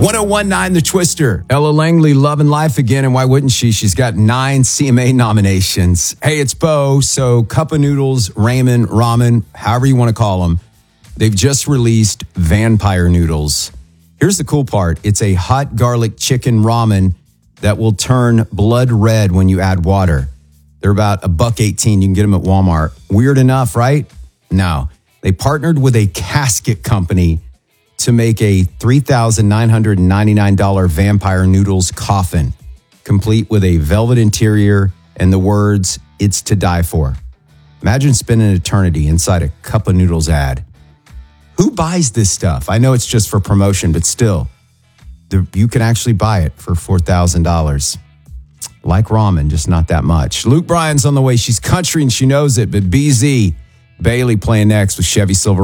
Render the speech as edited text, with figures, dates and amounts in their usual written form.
1019 The Twister. Ella Langley loving life again, and why wouldn't she? She's got 9 CMA nominations. Hey, it's Bo. So Cup of Noodles, ramen, however you want to call them, they've just released Vampire Noodles. Here's the cool part. It's a hot garlic chicken ramen that will turn blood red when you add water. They're about $1.18. You can get them at Walmart. Weird enough, right? No. They partnered with a casket company to make a $3,999 Vampire Noodles coffin, complete with a velvet interior and the words, "It's to die for." Imagine spending an eternity inside a Cup of Noodles ad. Who buys this stuff? I know it's just for promotion, but still, you can actually buy it for $4,000. Like ramen, just not that much. Luke Bryan's on the way. She's country and she knows it, but BZ, Bailey playing next with Chevy Silverado.